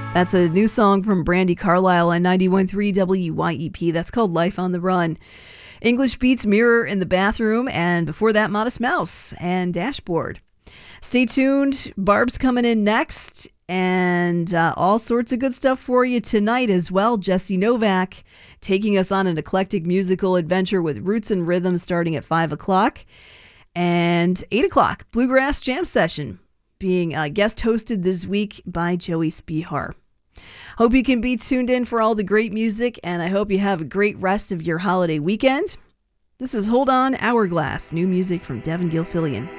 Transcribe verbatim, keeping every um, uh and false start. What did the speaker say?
That's a new song from Brandi Carlile on ninety-one point three W Y E P. That's called Life on the Run. English Beats, Mirror in the Bathroom, and before that, Modest Mouse and Dashboard. Stay tuned. Barb's coming in next, and uh, all sorts of good stuff for you tonight as well. Jesse Novak taking us on an eclectic musical adventure with Roots and Rhythm starting at five o'clock. And eight o'clock, Bluegrass Jam Session, being uh, guest hosted this week by Joey Spihar. Hope you can be tuned in for all the great music, and I hope you have a great rest of your holiday weekend. This is Hold On Hourglass, new music from Devin Gilfillian.